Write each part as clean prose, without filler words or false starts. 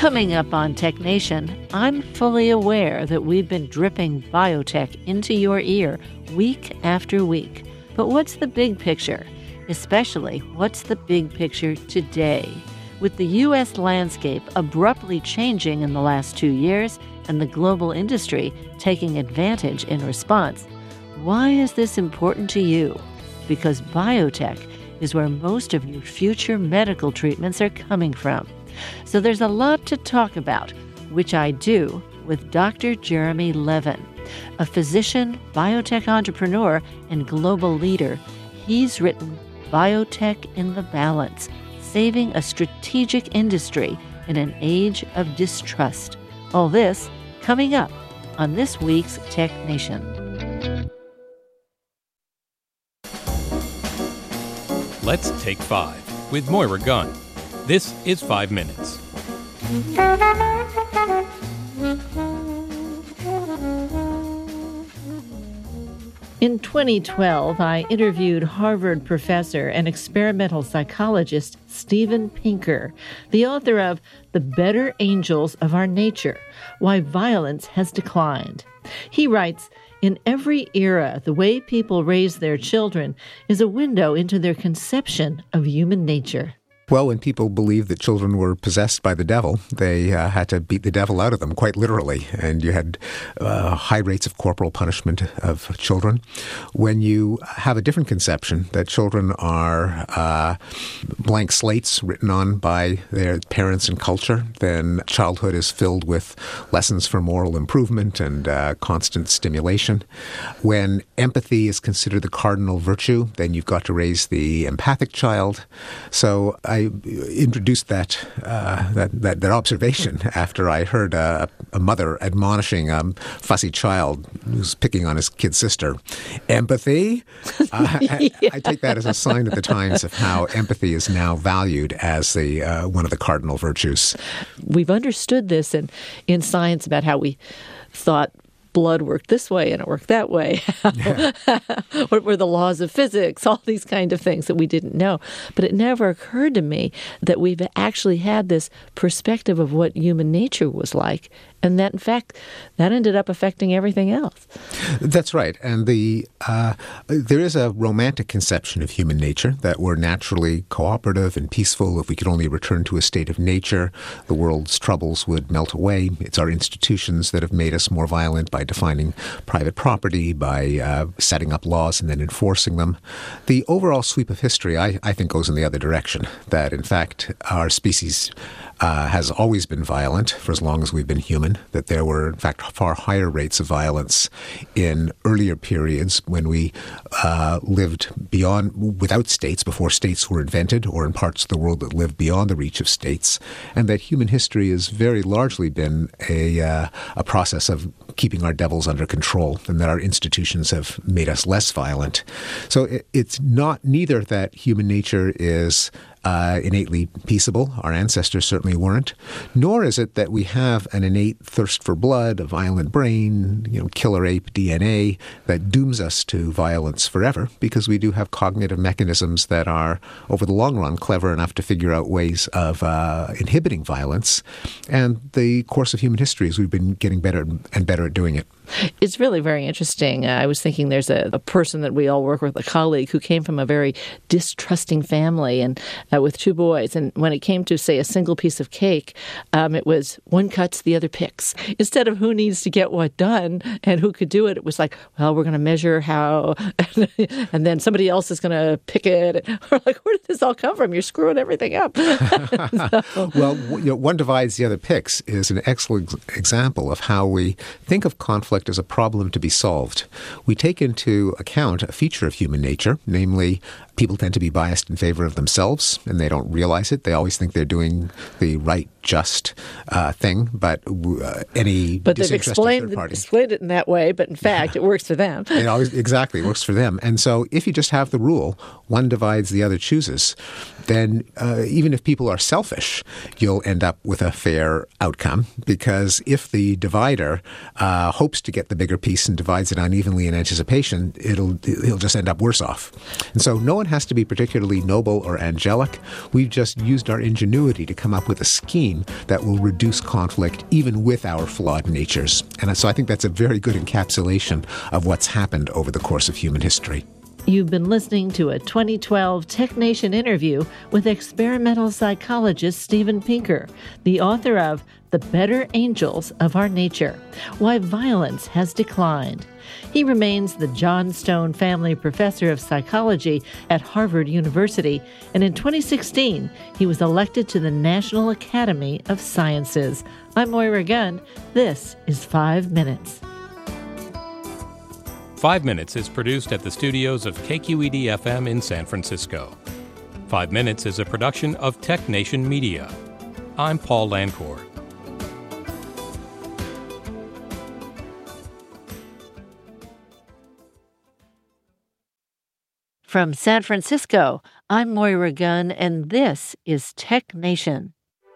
Coming up on Tech Nation, I'm fully aware that we've been dripping biotech into your ear week after week. But what's the big picture? Especially, what's the big picture today? With the U.S. landscape abruptly changing in the last 2 years and the global industry taking advantage in response, why is this important to you? Because biotech is where most of your future medical treatments are coming from. So there's a lot to talk about, which I do with Dr. Jeremy Levin, a physician, biotech entrepreneur, and global leader. He's written Biotech in the Balance, Saving a Strategic Industry in an Age of Distrust. All this coming up on this week's Tech Nation. Let's Take 5 with Moira Gunn. This is 5 Minutes. In 2012, I interviewed Harvard professor and experimental psychologist Steven Pinker, the author of The Better Angels of Our Nature: Why Violence Has Declined. He writes, "In every era, the way people raise their children is a window into their conception of human nature." Well, when people believed that children were possessed by the devil, they had to beat the devil out of them, quite literally. And you had high rates of corporal punishment of children. When you have a different conception, that children are blank slates written on by their parents and culture, then childhood is filled with lessons for moral improvement and constant stimulation. When empathy is considered the cardinal virtue, then you've got to raise the empathic child. So I introduced that observation after I heard a mother admonishing a fussy child who's picking on his kid sister. Empathy? I take that as a sign at the times of how empathy is now valued as one of the cardinal virtues. We've understood this in science about how we thought blood worked this way and it worked that way. What were the laws of physics? All these kind of things that we didn't know. But it never occurred to me that we've actually had this perspective of what human nature was like, and that, in fact, that ended up affecting everything else. That's right. And there is a romantic conception of human nature, that we're naturally cooperative and peaceful. If we could only return to a state of nature, the world's troubles would melt away. It's our institutions that have made us more violent by defining private property, by setting up laws and then enforcing them. The overall sweep of history, I think, goes in the other direction, that, in fact, our species has always been violent for as long as we've been human, that there were, in fact, far higher rates of violence in earlier periods when we lived without states, before states were invented, or in parts of the world that lived beyond the reach of states, and that human history has very largely been a process of keeping our devils under control, and that our institutions have made us less violent. So it's neither that human nature is innately peaceable. Our ancestors certainly weren't. Nor is it that we have an innate thirst for blood, a violent brain, killer ape DNA that dooms us to violence forever, because we do have cognitive mechanisms that are, over the long run, clever enough to figure out ways of inhibiting violence. And the course of human history is we've been getting better and better at doing it. It's really very interesting. I was thinking there's a person that we all work with, a colleague, who came from a very distrusting family and with 2 boys. And when it came to, say, a single piece of cake, it was one cuts, the other picks. Instead of who needs to get what done and who could do it, it was like, well, we're going to measure how, and then somebody else is going to pick it. We're like, where did this all come from? You're screwing everything up. Well, one divides, the other picks is an excellent example of how we think of conflict as a problem to be solved. We take into account a feature of human nature, namely, people tend to be biased in favor of themselves, and they don't realize it. They always think they're doing the right, just thing, but any disinterested third party. Explained it in that way, but in fact, it works for them. It always exactly works for them. And so if you just have the rule, one divides, the other chooses, then even if people are selfish, you'll end up with a fair outcome, because if the divider hopes to get the bigger piece and divides it unevenly in anticipation, he'll just end up worse off. And so no one has to be particularly noble or angelic. We've just used our ingenuity to come up with a scheme that will reduce conflict even with our flawed natures. And so I think that's a very good encapsulation of what's happened over the course of human history. You've been listening to a 2012 TechNation interview with experimental psychologist Steven Pinker, the author of The Better Angels of Our Nature: Why Violence Has Declined. He remains the John Stone Family Professor of Psychology at Harvard University, and in 2016, he was elected to the National Academy of Sciences. I'm Moira Gunn. This is 5 Minutes. 5 Minutes is produced at the studios of KQED-FM in San Francisco. 5 Minutes is a production of TechNation Media. I'm Paul Lancourt. From San Francisco, I'm Moira Gunn, and this is TechNation.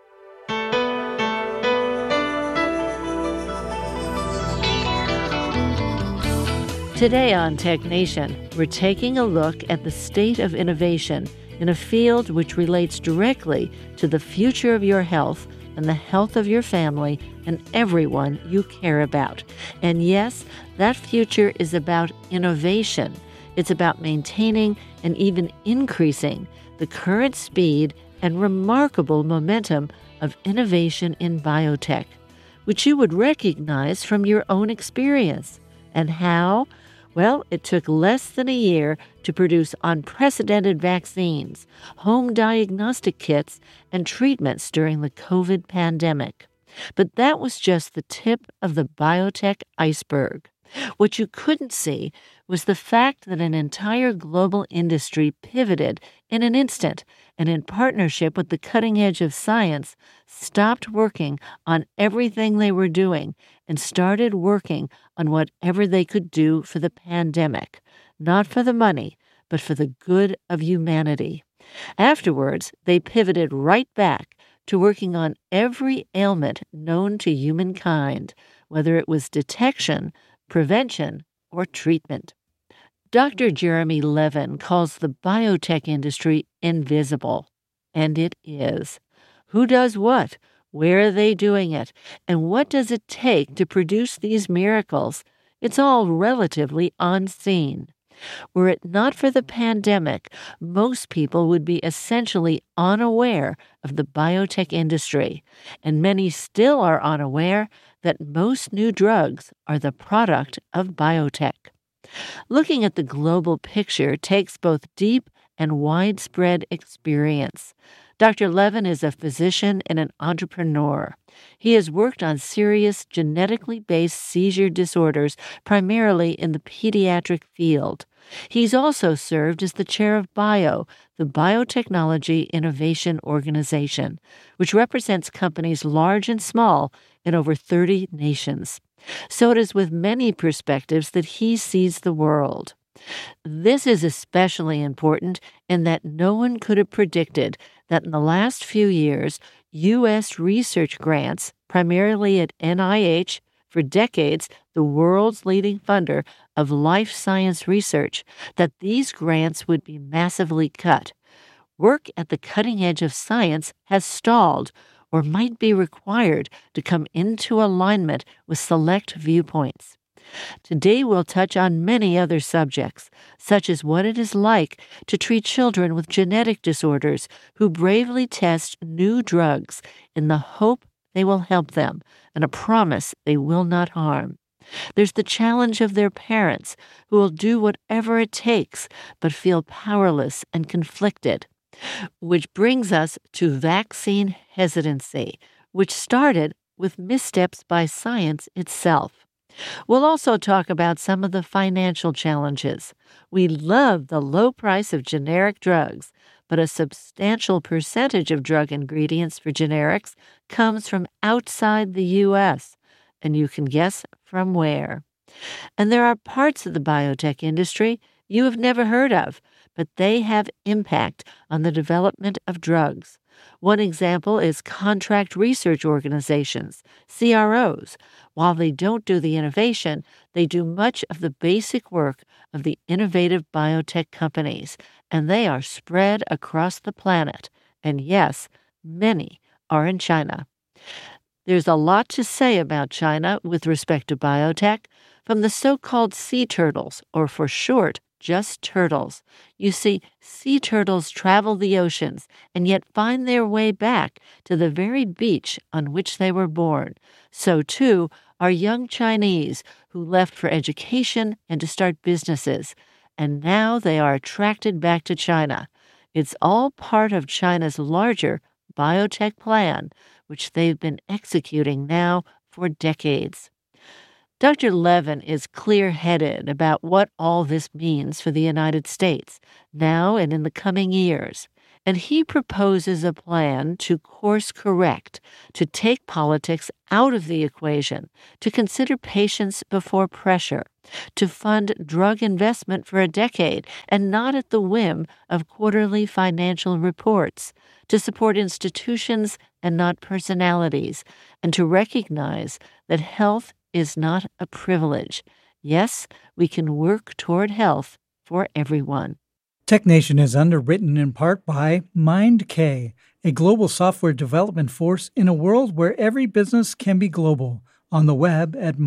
Today on TechNation, we're taking a look at the state of innovation in a field which relates directly to the future of your health and the health of your family and everyone you care about. And yes, that future is about innovation. It's about maintaining and even increasing the current speed and remarkable momentum of innovation in biotech, which you would recognize from your own experience. And how? Well, it took less than a year to produce unprecedented vaccines, home diagnostic kits, and treatments during the COVID pandemic. But that was just the tip of the biotech iceberg. What you couldn't see was the fact that an entire global industry pivoted in an instant and, in partnership with the cutting edge of science, stopped working on everything they were doing and started working on whatever they could do for the pandemic, not for the money, but for the good of humanity. Afterwards, they pivoted right back to working on every ailment known to humankind, whether it was detection, prevention, or treatment. Dr. Jeremy Levin calls the biotech industry invisible, and it is. Who does what? Where are they doing it? And what does it take to produce these miracles? It's all relatively unseen. Were it not for the pandemic, most people would be essentially unaware of the biotech industry, and many still are unaware that most new drugs are the product of biotech. Looking at the global picture takes both deep and widespread experience. Dr. Levin is a physician and an entrepreneur. He has worked on serious genetically based seizure disorders, primarily in the pediatric field. He's also served as the chair of BIO, the Biotechnology Innovation Organization, which represents companies large and small in over 30 nations. So it is with many perspectives that he sees the world. This is especially important in that no one could have predicted that in the last few years, U.S. research grants, primarily at NIH, for decades the world's leading funder of life science research, that these grants would be massively cut. Work at the cutting edge of science has stalled or might be required to come into alignment with select viewpoints. Today we'll touch on many other subjects, such as what it is like to treat children with genetic disorders who bravely test new drugs in the hope they will help them and a promise they will not harm. There's the challenge of their parents who will do whatever it takes but feel powerless and conflicted. Which brings us to vaccine hesitancy, which started with missteps by science itself. We'll also talk about some of the financial challenges. We love the low price of generic drugs, but a substantial percentage of drug ingredients for generics comes from outside the U.S., and you can guess from where. And there are parts of the biotech industry you have never heard of, but they have impact on the development of drugs. One example is contract research organizations, CROs. While they don't do the innovation, they do much of the basic work of the innovative biotech companies, and they are spread across the planet. And yes, many are in China. There's a lot to say about China with respect to biotech, from the so-called sea turtles, or for short, just turtles. You see, sea turtles travel the oceans and yet find their way back to the very beach on which they were born. So, too, are young Chinese who left for education and to start businesses, and now they are attracted back to China. It's all part of China's larger biotech plan, which they've been executing now for decades. Dr. Levin is clear-headed about what all this means for the United States, now and in the coming years. And he proposes a plan to course correct, to take politics out of the equation, to consider patients before pressure, to fund drug investment for a decade and not at the whim of quarterly financial reports, to support institutions and not personalities, and to recognize that health is not a privilege. Yes, we can work toward health for everyone. TechNation is underwritten in part by MindK, a global software development force in a world where every business can be global. On the web at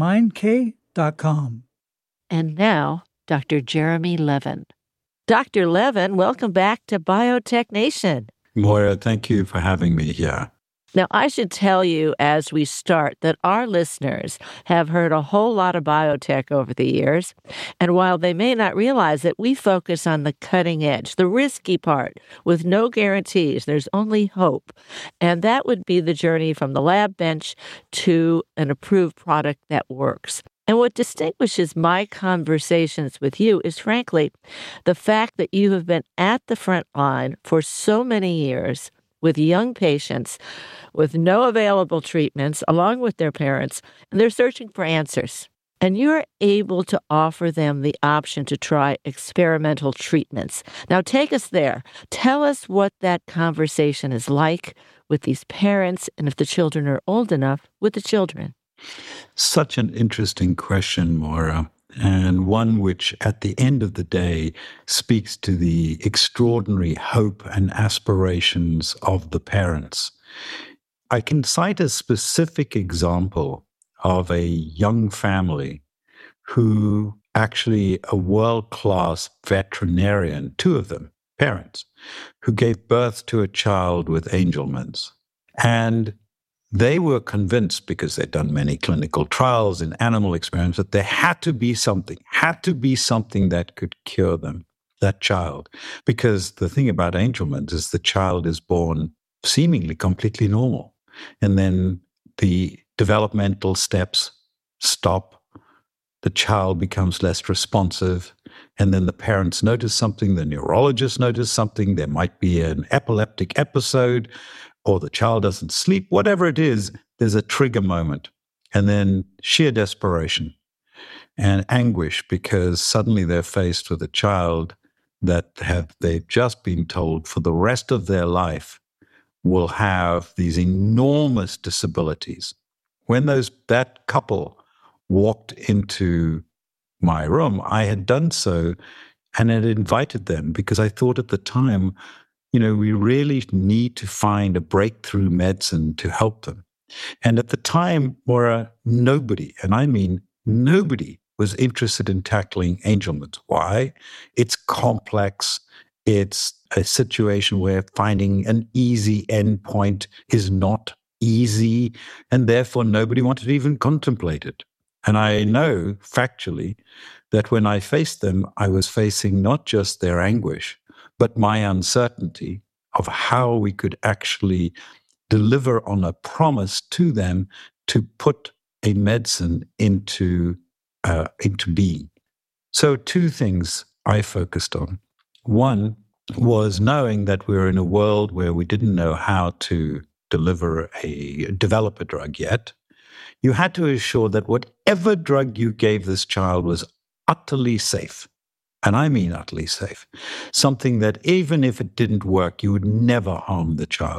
mindk.com. And now, Dr. Jeremy Levin. Dr. Levin, welcome back to Biotech Nation. Moira, thank you for having me here. Now, I should tell you as we start that our listeners have heard a whole lot of biotech over the years, and while they may not realize it, we focus on the cutting edge, the risky part, with no guarantees. There's only hope, and that would be the journey from the lab bench to an approved product that works. And what distinguishes my conversations with you is, frankly, the fact that you have been at the front line for so many years with young patients with no available treatments, along with their parents, and they're searching for answers. And you're able to offer them the option to try experimental treatments. Now, take us there. Tell us what that conversation is like with these parents, and if the children are old enough, with the children. Such an interesting question, Moira, and one which at the end of the day speaks to the extraordinary hope and aspirations of the parents. I can cite a specific example of a young family who actually a world-class veterinarian, two of them, parents, who gave birth to a child with Angelman's. And they were convinced, because they'd done many clinical trials and animal experiments, that there had to be something that could cure them, that child. Because the thing about Angelman's is the child is born seemingly completely normal. And then the developmental steps stop, the child becomes less responsive, and then the parents notice something, the neurologist notices something, there might be an epileptic episode, or the child doesn't sleep, whatever it is, there's a trigger moment. And then sheer desperation and anguish, because suddenly they're faced with a child that they've just been told for the rest of their life will have these enormous disabilities. When that couple walked into my room, I had done so and had invited them because I thought at the time, we really need to find a breakthrough medicine to help them. And at the time, Maura, nobody, and I mean nobody, was interested in tackling Angelman's. Why? It's complex. It's a situation where finding an easy endpoint is not easy, and therefore nobody wanted to even contemplate it. And I know factually that when I faced them, I was facing not just their anguish, but my uncertainty of how we could actually deliver on a promise to them to put a medicine into being. So two things I focused on. One was knowing that we were in a world where we didn't know how to develop a drug yet. You had to assure that whatever drug you gave this child was utterly safe. And I mean utterly safe. Something that even if it didn't work, you would never harm the child.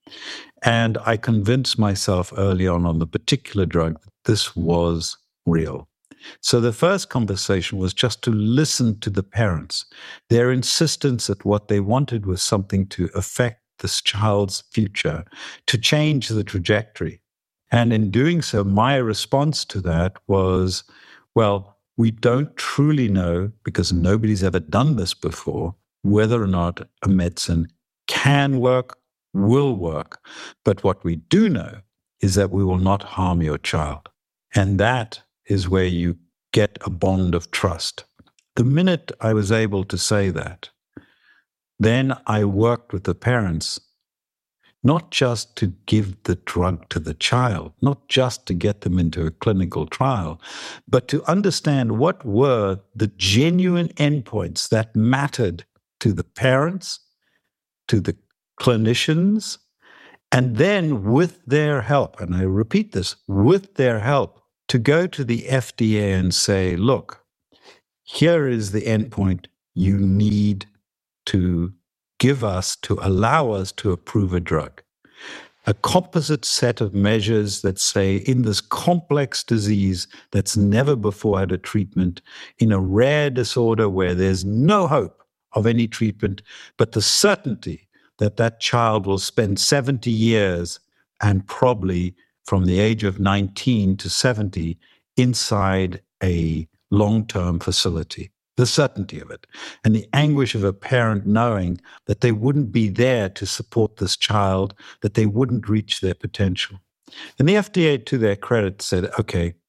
And I convinced myself early on the particular drug that this was real. So the first conversation was just to listen to the parents. Their insistence that what they wanted was something to affect this child's future, to change the trajectory. And in doing so, my response to that was, well, we don't truly know, because nobody's ever done this before, whether or not a medicine can work, will work. But what we do know is that we will not harm your child. And that is where you get a bond of trust. The minute I was able to say that, then I worked with the parents, not just to give the drug to the child, not just to get them into a clinical trial, but to understand what were the genuine endpoints that mattered to the parents, to the clinicians, and then with their help, and I repeat this, with their help, to go to the FDA and say, look, here is the endpoint you need to give us to allow us to approve a drug. A composite set of measures that say in this complex disease that's never before had a treatment, in a rare disorder where there's no hope of any treatment, but the certainty that that child will spend 70 years and probably from the age of 19 to 70 inside a long-term facility. The certainty of it and the anguish of a parent knowing that they wouldn't be there to support this child, that they wouldn't reach their potential. And the FDA, to their credit, said, okay,